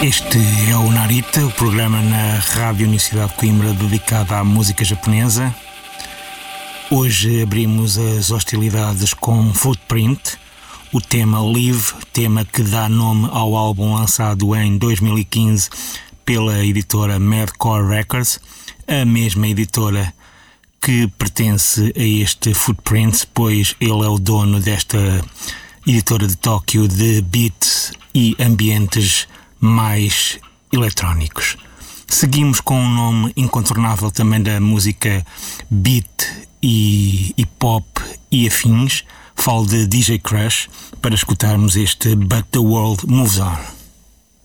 Este é o Narita, o programa na Rádio Universidade de Coimbra dedicado à música japonesa. Hoje abrimos as hostilidades com Footprint, o tema Live, tema que dá nome ao álbum lançado em 2015 pela editora Madcore Records, a mesma editora que pertence a este Footprint, pois ele é o dono desta editora de Tóquio de beats e ambientes mais eletrónicos. Seguimos com um nome incontornável também da música beat e pop e afins. Falo de DJ Crush para escutarmos este But the World Moves On.